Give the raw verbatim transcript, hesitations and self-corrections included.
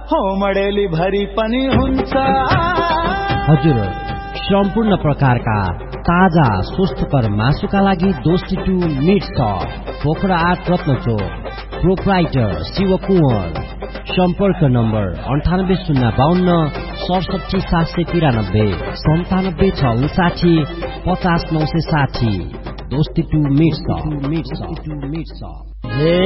हो मडेली भरि पनि हुन्छ। हजुर, सम्पूर्ण प्रकारका ताजा स्वस्थकर मासुका लागि दोस्ती टू मिट सप, पोखरा आठ रत्नचोक, प्रोप्राइटर शिव कुँवर। सम्पर्क नम्बर अन्ठानब्बे शून्य बाहन्न सडसठी सात सय तिरानब्बे सन्तानब्बे छ उन्साठी पचास नौ सय साठी। दोस्ती टू मिट सप।